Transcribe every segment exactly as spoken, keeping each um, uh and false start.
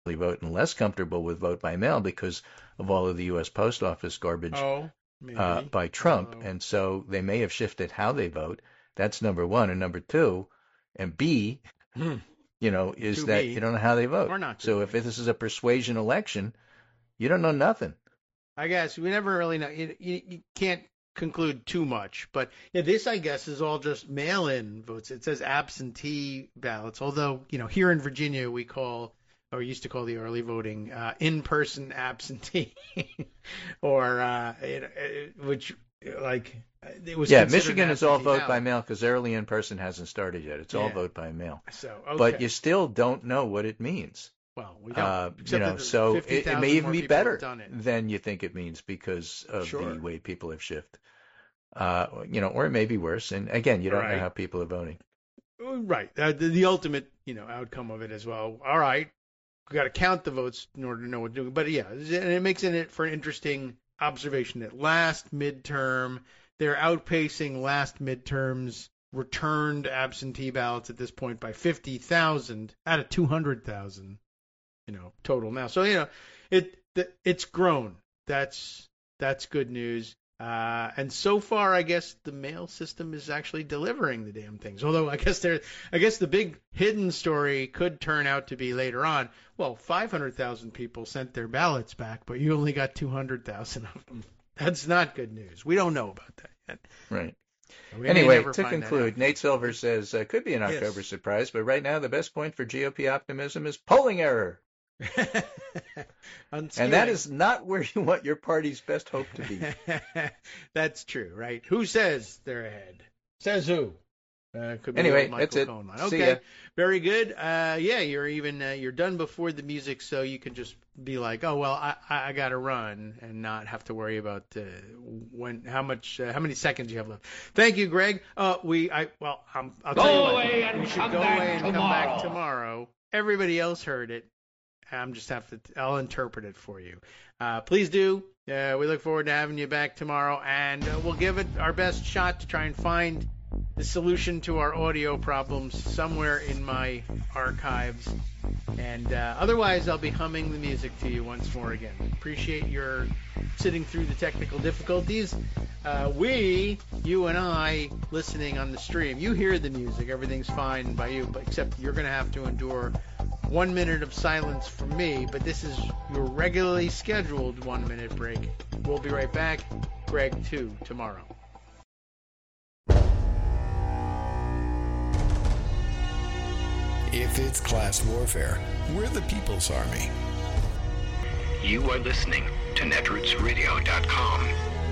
vote and less comfortable with vote by mail because of all of the U S Post Office garbage Oh, uh, maybe. by I don't Trump, know. and so they may have shifted how they vote. That's number one, and number two, and B, Hmm. you know, is To that you be don't know how they vote. or not to So if be. this is a persuasion election, you don't know nothing. I guess we never really know. You, you, you can't conclude too much, but yeah, this I guess is all just mail-in votes. It says absentee ballots, although you know here in Virginia we call or used to call the early voting uh, in-person absentee, or uh, it, it, which like it was Yeah, considered an Michigan is all absentee vote by ballot. mail because early in person hasn't started yet. It's all Yeah. vote by mail. So But okay. you still don't know what it means. Well, we don't, Uh, you except know, that the so it, it may fifty thousand even more be people have better done it. than you think it means because of the Sure. way people have shifted. Uh, you know, or it may be worse. And again, you don't know Right. how people are voting. Right. Uh, the, the ultimate, you know, outcome of it as well. All right, we got to count the votes in order to know what to do. But yeah, and it makes it for an interesting observation that last midterm they're outpacing last midterm's returned absentee ballots at this point by fifty thousand out of two hundred thousand, you know, total now. So you know, it it's grown. That's that's good news. Uh, and so far, I guess the mail system is actually delivering the damn things. Although I guess there, I guess the big hidden story could turn out to be later on. Well, five hundred thousand people sent their ballots back, but you only got two hundred thousand of them. That's not good news. We don't know about that yet. Right. We may Anyway, never to find that conclude, out. Nate Silver says uh, could be an October Yes. surprise, but right now the best point for G O P optimism is polling error. And that is not where you want your party's best hope to be. That's true, right? Who says they're ahead? Says who? Uh, could be Anyway, old that's Michael it. Cohen. See Okay, ya. very good. Uh, yeah, you're even uh, you're done before the music, so you can just be like, oh well, I I, I got to run and not have to worry about uh, when how much uh, how many seconds you have left. Thank you, Greg. Uh, we I well I'm, I'll Go tell you what. away and We should come go back away and come back tomorrow. tomorrow. Everybody else heard it. I'm just have to I'll interpret it for you. Uh, please do. Uh, we look forward to having you back tomorrow, and uh, we'll give it our best shot to try and find the solution to our audio problems somewhere in my archives. And uh, otherwise, I'll be humming the music to you once more again. Appreciate your sitting through the technical difficulties. Uh, we, you and I, listening on the stream, you hear the music. Everything's fine by you, but except you're going to have to endure one minute of silence from me. But this is your regularly scheduled one-minute break. We'll be right back. Greg, too, tomorrow. If it's class warfare, we're the People's Army. You are listening to netroots radio dot com.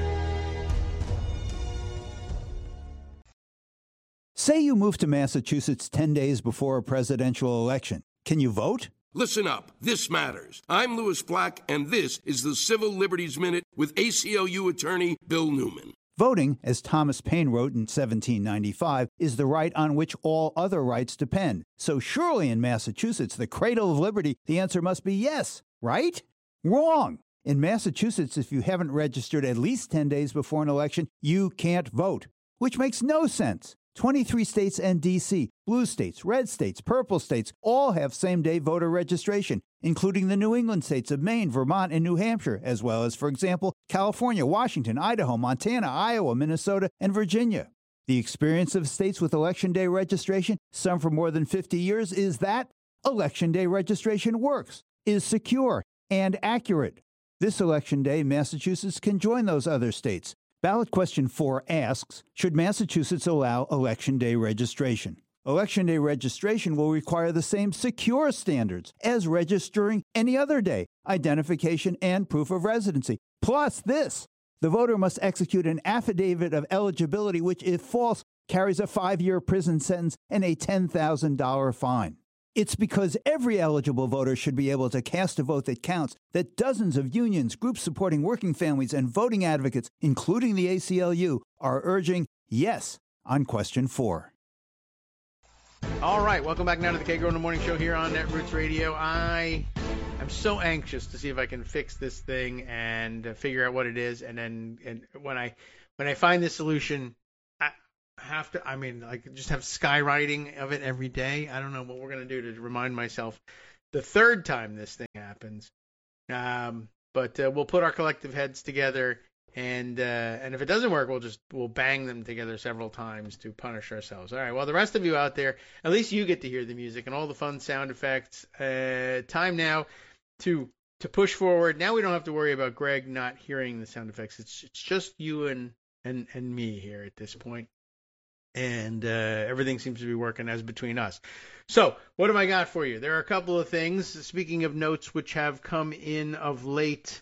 Say you move to Massachusetts ten days before a presidential election. Can you vote? Listen up. This matters. I'm Louis Black, and this is the Civil Liberties Minute with A C L U attorney Bill Newman. Voting, as Thomas Paine wrote in seventeen ninety-five, is the right on which all other rights depend. So surely in Massachusetts, the cradle of liberty, the answer must be yes, right? Wrong. In Massachusetts, if you haven't registered at least ten days before an election, you can't vote, which makes no sense. twenty-three states and D C, blue states, red states, purple states, all have same-day voter registration, including the New England states of Maine, Vermont, and New Hampshire, as well as, for example, California, Washington, Idaho, Montana, Iowa, Minnesota, and Virginia. The experience of states with Election Day registration, some for more than fifty years, is that Election Day registration works, is secure, and accurate. This Election Day, Massachusetts can join those other states. Ballot question four asks, should Massachusetts allow Election Day registration? Election Day registration will require the same secure standards as registering any other day, identification and proof of residency. Plus this, the voter must execute an affidavit of eligibility, which, if false, carries a five-year prison sentence and a ten thousand dollars fine. It's because every eligible voter should be able to cast a vote that counts that dozens of unions, groups supporting working families, and voting advocates, including the A C L U, are urging yes on question four. All right, welcome back now to the K-Grow in the Morning Show here on Netroots Radio. I am so anxious to see if I can fix this thing and uh, figure out what it is, and then and when I when I find the solution, I have to. I mean, like just have skywriting of it every day. I don't know what we're gonna do to remind myself the third time this thing happens. Um, but uh, we'll put our collective heads together, and uh, and if it doesn't work, we'll just we'll bang them together several times to punish ourselves. All right. Well, the rest of you out there, at least you get to hear the music and all the fun sound effects. Uh, time now to to push forward. Now we don't have to worry about Greg not hearing the sound effects. It's it's just you and and and me here at this point. And uh, everything seems to be working as between us. So, what have I got for you? There are a couple of things. Speaking of notes which have come in of late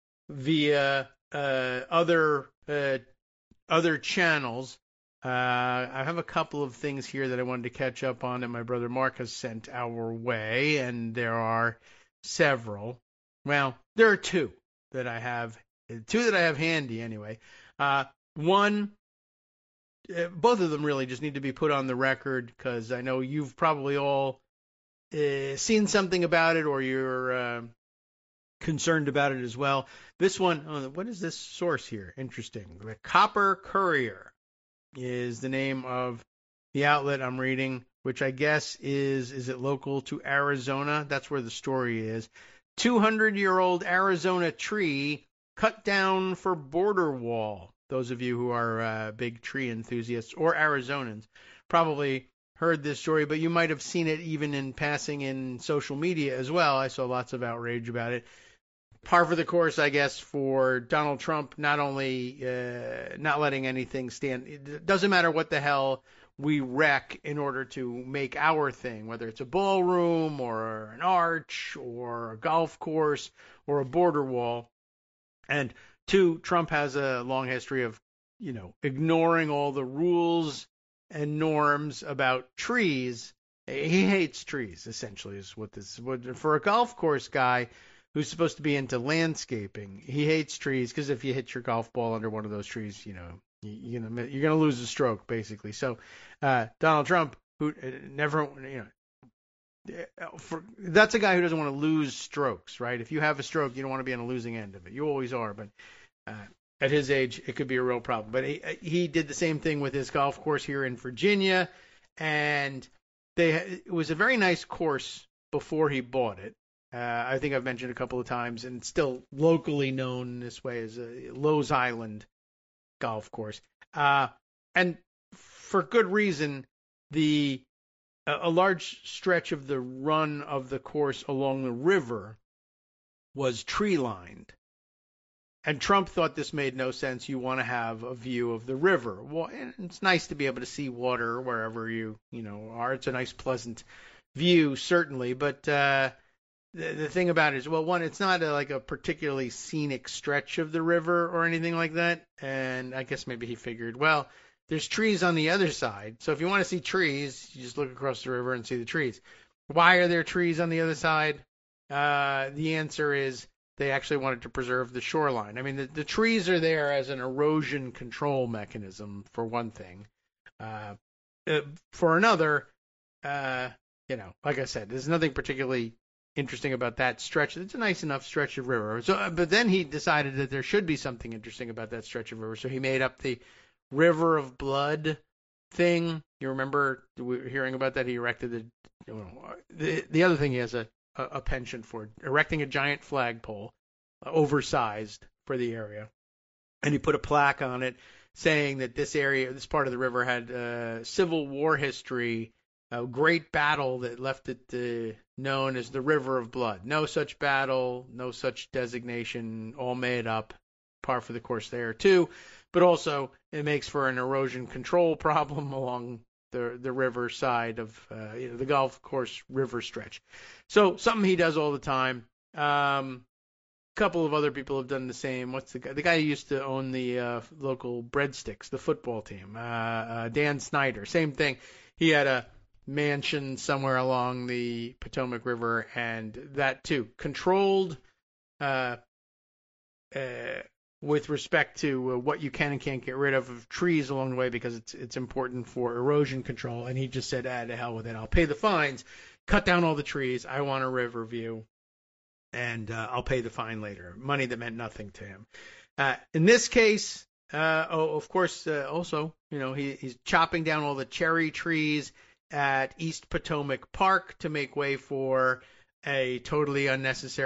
via uh, other uh, other channels, uh, I have a couple of things here that I wanted to catch up on that my brother Mark has sent our way, and there are several. Well, there are two that I have, two that I have handy anyway. Uh, one. Uh, both of them really just need to be put on the record because I know you've probably all uh, seen something about it or you're uh, concerned about it as well. This one, oh, what is this source here? Interesting. The Copper Courier is the name of the outlet I'm reading, which I guess is, is it local to Arizona? That's where the story is. two hundred year old Arizona tree cut down for border wall. Those of you who are uh, big tree enthusiasts or Arizonans probably heard this story, but you might have seen it even in passing in social media as well. I saw lots of outrage about it. Par for the course, I guess, for Donald Trump, not only uh, not letting anything stand. It doesn't matter what the hell we wreck in order to make our thing, whether it's a ballroom or an arch or a golf course or a border wall. And two, Trump has a long history of, you know, ignoring all the rules and norms about trees. He hates trees, essentially, is what this is. For a golf course guy who's supposed to be into landscaping, he hates trees because if you hit your golf ball under one of those trees, you know, you're gonna you're gonna lose a stroke, basically. So uh, Donald Trump, who never, you know. For, that's a guy who doesn't want to lose strokes, right? If you have a stroke, you don't want to be on the losing end of it. You always are, but uh, at his age, it could be a real problem. But he, he did the same thing with his golf course here in Virginia, and they it was a very nice course before he bought it. Uh, I think I've mentioned a couple of times, and it's still locally known this way as a Lowe's Island golf course. Uh, and for good reason, the a large stretch of the run of the course along the river was tree-lined. And Trump thought this made no sense. You want to have a view of the river. Well, it's nice to be able to see water wherever you, you know, are. It's a nice, pleasant view, certainly. But uh, the, the thing about it is, well, one, it's not a, like a particularly scenic stretch of the river or anything like that. And I guess maybe he figured, well, there's trees on the other side. So if you want to see trees, you just look across the river and see the trees. Why are there trees on the other side? Uh, the answer is they actually wanted to preserve the shoreline. I mean, the, the trees are there as an erosion control mechanism, for one thing. Uh, uh, for another, uh, you know, like I said, there's nothing particularly interesting about that stretch. It's a nice enough stretch of river. So, but then he decided that there should be something interesting about that stretch of river. So he made up the River of Blood thing. You remember we were hearing about that? He erected the you know, the, the other thing he has a, a, a penchant for, erecting a giant flagpole, uh, oversized for the area. And he put a plaque on it saying that this area, this part of the river had uh, Civil War history, a great battle that left it uh, known as the River of Blood. No such battle, no such designation, all made up. Par for the course there, too. But also, it makes for an erosion control problem along the the river side of uh, you know, the golf course river stretch. So something he does all the time. Um, a couple of other people have done the same. What's the guy? The guy who used to own the uh, local Breadsticks, the football team, uh, uh, Dan Snyder. Same thing. He had a mansion somewhere along the Potomac River, and that too controlled. Uh, uh, with respect to uh, what you can and can't get rid of of trees along the way because it's it's important for erosion control. And he just said, ah, to hell with it. I'll pay the fines, cut down all the trees. I want a river view, and uh, I'll pay the fine later. Money that meant nothing to him. Uh, in this case, uh, oh, of course, uh, also, you know, he, he's chopping down all the cherry trees at East Potomac Park to make way for a totally unnecessary